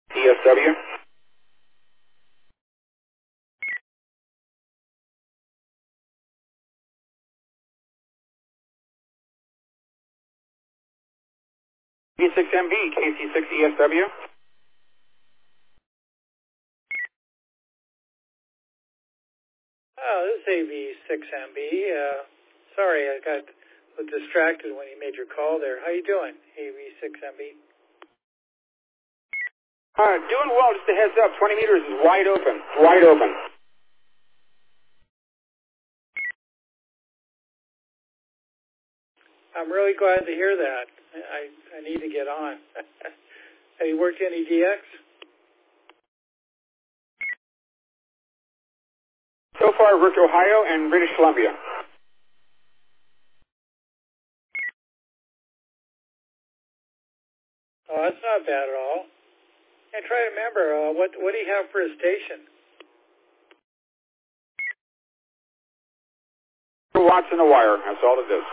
DSW. B6MB, KC6ESW. Oh, this is AV6MB. Sorry, I got distracted when you made your call there. How you doing, AV6MB? Doing well. Just a heads up. 20 meters is wide open. Wide open. I'm really glad to hear that. I need to get on. Have you worked any DX? So far, I've worked Ohio and British Columbia. Oh, that's not bad at all. And try to remember, what do you have for a station? Watts in the wire. That's all it is.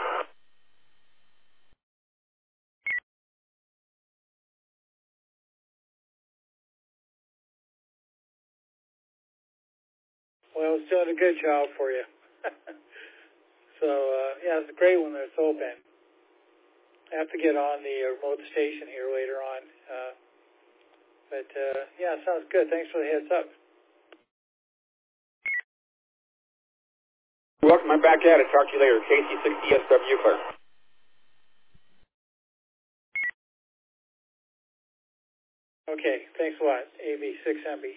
Well, it's doing a good job for you. So, yeah, it's a great one that it's open. I have to get on the remote station here later on. But, yeah, sounds good. Thanks for the heads up. You're welcome. I'm back at it. Talk to you later. KC6ESW, clear. Okay, thanks a lot, AV6MB.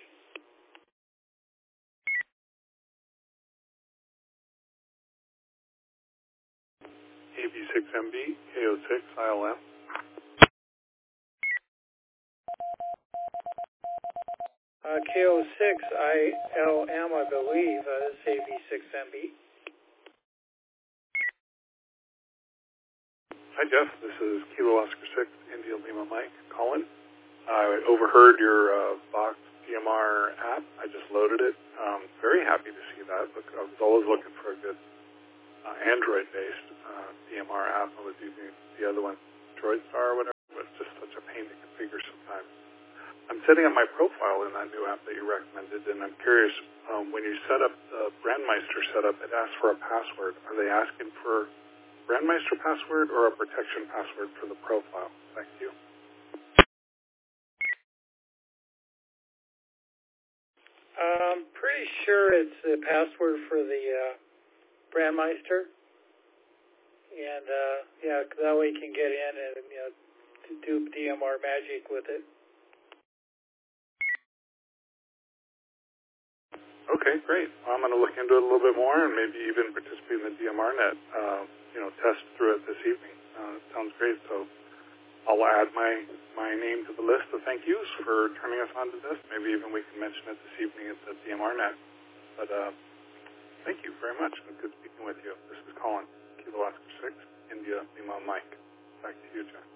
AV6MB, KO6ILM. KO6ILM, I believe. This is AV6MB. Hi, Jeff. This is Kilo Oscar 6, India Lima Mike, Colin. I overheard your Vox DMR app. I just loaded it. Very happy to see that. Look, I was always looking for a good Android-based DMR app. I was using the other one, DroidStar or whatever, but it's just such a pain to configure sometimes. I'm setting up my profile in that new app that you recommended, and I'm curious, when you set up the Brandmeister setup, it asks for a password. Are they asking for Brandmeister password or a protection password for the profile? Thank you. I'm pretty sure it's the password for the Brandmeister. And, yeah, that way you can get in and, do DMR magic with it. Okay, great. Well, I'm going to look into it a little bit more and maybe even participate in the DMRNet, test through it this evening. It sounds great. So I'll add my name to the list of thank yous for turning us on to this. Maybe even we can mention it this evening at the DMRNet. But thank you very much. It was good speaking with you. This is Colin, Kilo Oscar 6, India Lima Mike. Back to you, Jeff.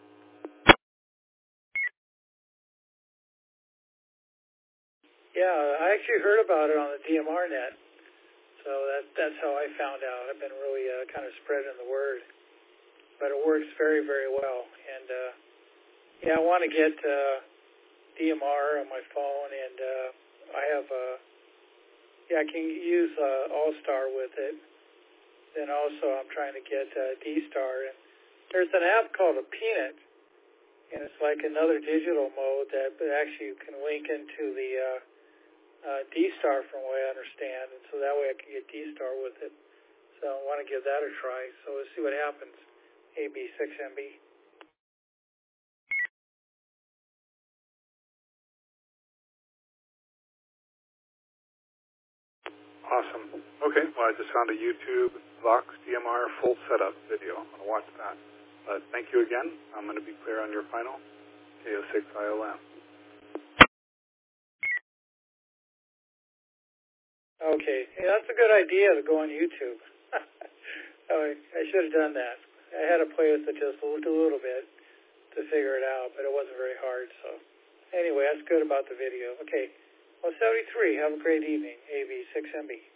Yeah, I actually heard about it on the DMRNet, so that's how I found out. I've been really kind of spreading the word, but it works very, very well. And yeah, I want to get DMR on my phone, and I have I can use All-Star with it. Then also I'm trying to get D-Star, and there's an app called a Peanut, and it's like another digital mode that actually you can link into the D-Star from what I understand, and so that way I can get D-Star with it. So I want to give that a try. So let's see what happens. AB6MB. Awesome. Okay, well, I just found a YouTube Vox DMR full setup video. I'm going to watch that. But thank you again. I'm going to be clear on your final KO6ILM. Okay, yeah, that's a good idea to go on YouTube. I should have done that. I had to play with it just a little bit to figure it out, but it wasn't very hard. So anyway, that's good about the video. Okay, well, 73, have a great evening, AB6MB.